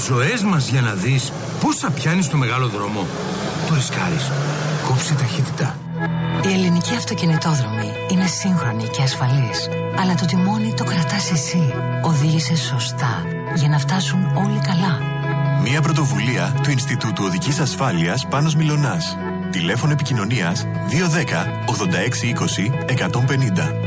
ζωές μας για να δεις πόσα πιάνεις στο μεγάλο δρόμο. Το ρισκάρεις. Κόψε ταχύτητα. Η ελληνική αυτοκινητόδρομη είναι σύγχρονη και ασφαλής. Αλλά το τιμόνι το κρατάς εσύ. Οδήγησε σωστά για να φτάσουν όλοι καλά. Μια πρωτοβουλία του Ινστιτούτου Οδικής Ασφάλειας Πάνος Μιλωνάς. Τηλέφωνο επικοινωνίας 210 86 20 150.